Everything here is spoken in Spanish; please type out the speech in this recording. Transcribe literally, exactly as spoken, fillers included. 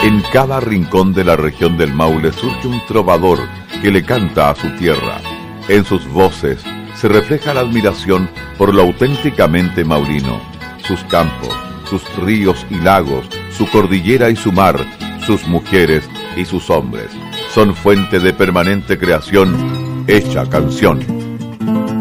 En cada rincón de la región del Maule surge un trovador que le canta a su tierra. En sus voces se refleja la admiración por lo auténticamente maurino, sus campos, sus ríos y lagos, su cordillera y su mar, sus mujeres y sus hombres. Son fuente de permanente creación hecha canción.